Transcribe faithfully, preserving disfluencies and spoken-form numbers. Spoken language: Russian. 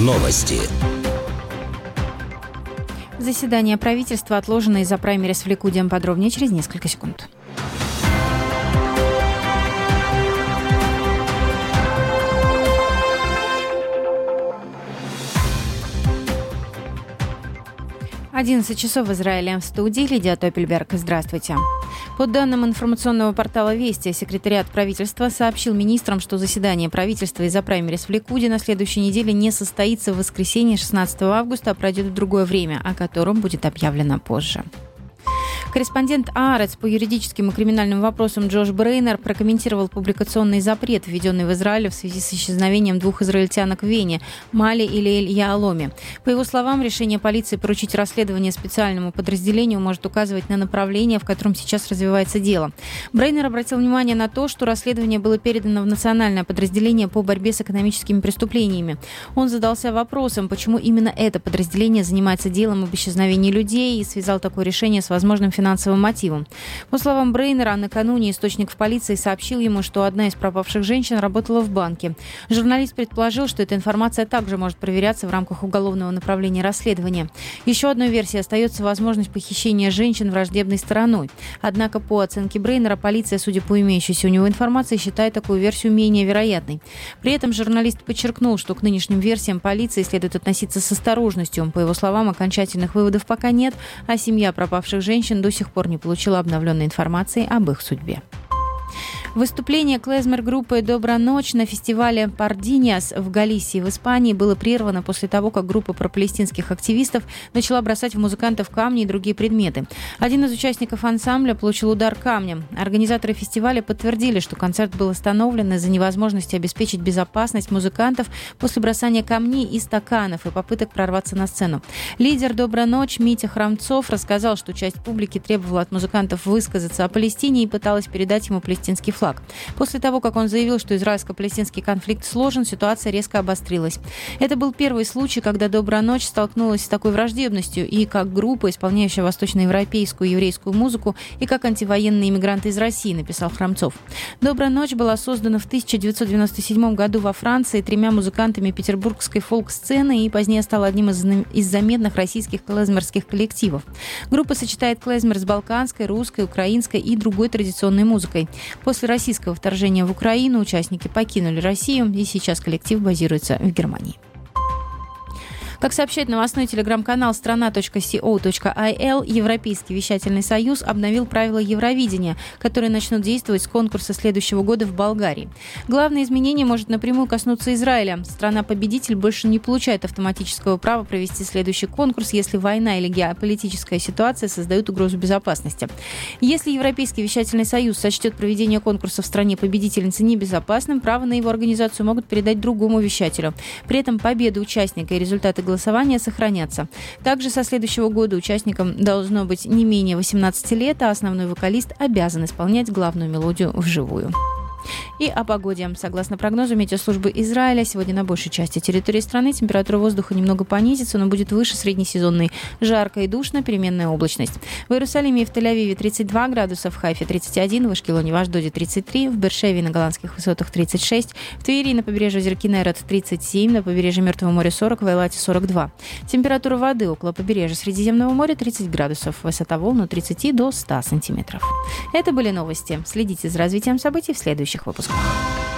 Новости. Заседание правительства отложено из-за праймериз в Ликуде. Подробнее через несколько секунд. одиннадцать часов в Израиле. В студии Лидия Топельберг. Здравствуйте. По данным информационного портала «Вести», секретариат правительства сообщил министрам, что заседание правительства из-за праймериз в Ликуде на следующей неделе не состоится в воскресенье шестнадцатого августа, а пройдет в другое время, о котором будет объявлено позже. Корреспондент «Аарец» по юридическим и криминальным вопросам Джош Брейнер прокомментировал публикационный запрет, введенный в Израиле в связи с исчезновением двух израильтянок в Вене – Мали и Лейль Яаломи. По его словам, решение полиции поручить расследование специальному подразделению может указывать на направление, в котором сейчас развивается дело. Брейнер обратил внимание на то, что расследование было передано в национальное подразделение по борьбе с экономическими преступлениями. Он задался вопросом, почему именно это подразделение занимается делом об исчезновении людей, и связал такое решение с возможным финансовым финансовым мотивом. По словам Брейнера, накануне источник в полиции сообщил ему, что одна из пропавших женщин работала в банке. Журналист предположил, что эта информация также может проверяться в рамках уголовного направления расследования. Еще одной версией остается возможность похищения женщин враждебной стороной. Однако, по оценке Брейнера, полиция, судя по имеющейся у него информации, считает такую версию менее вероятной. При этом журналист подчеркнул, что к нынешним версиям полиции следует относиться с осторожностью. По его словам, окончательных выводов пока нет, а семья пропавших женщин до сих пор не получила обновленной информации об их судьбе. Выступление клезмер-группы «Добра ночь» на фестивале «Пардиньяс» в Галисии в Испании было прервано после того, как группа пропалестинских активистов начала бросать в музыкантов камни и другие предметы. Один из участников ансамбля получил удар камнем. Организаторы фестиваля подтвердили, что концерт был остановлен из-за невозможности обеспечить безопасность музыкантов после бросания камней и стаканов и попыток прорваться на сцену. Лидер «Добра ночь» Митя Храмцов рассказал, что часть публики требовала от музыкантов высказаться о Палестине и пыталась передать ему палестинский флаг. После того, как он заявил, что израильско-палестинский конфликт сложен, ситуация резко обострилась. Это был первый случай, когда «Добра ночь» столкнулась с такой враждебностью и как группа, исполняющая восточноевропейскую и еврейскую музыку, и как антивоенные иммигранты из России, написал Храмцов. «Добра ночь» была создана в тысяча девятьсот девяносто седьмом году во Франции тремя музыкантами петербургской фолк-сцены и позднее стала одним из, из заметных российских клезмерских коллективов. Группа сочетает клезмер с балканской, русской, украинской и другой традиционной музыкой. После российского вторжения в Украину участники покинули Россию, и сейчас коллектив базируется в Германии. Как сообщает новостной телеграм-канал страна точка ко точка ил, Европейский вещательный союз обновил правила Евровидения, которые начнут действовать с конкурса следующего года в Болгарии. Главное изменение может напрямую коснуться Израиля. Страна-победитель больше не получает автоматического права провести следующий конкурс, если война или геополитическая ситуация создают угрозу безопасности. Если Европейский вещательный союз сочтет проведение конкурса в стране-победительницы небезопасным, право на его организацию могут передать другому вещателю. При этом победа участника и результаты голосования голосования сохранятся. Также со следующего года участникам должно быть не менее восемнадцати лет, а основной вокалист обязан исполнять главную мелодию вживую. И о погоде. Согласно прогнозу метеослужбы Израиля, сегодня на большей части территории страны температура воздуха немного понизится, но будет выше среднесезонной. Жарко и душно, переменная облачность. В Иерусалиме и в Тель-Авиве тридцать два градуса, в Хайфе тридцать один, в Ашкелоне и в Ашдоде тридцать три, в Бер-Шеве на голландских высотах тридцать шесть, в Твери и на побережье озера Кинерет тридцать семь, на побережье Мертвого моря сорок, в Эйлате сорок два. Температура воды около побережья Средиземного моря тридцать градусов, высота волн от тридцати до ста сантиметров. Это были новости. Следите за развитием событий в следующих выпусках.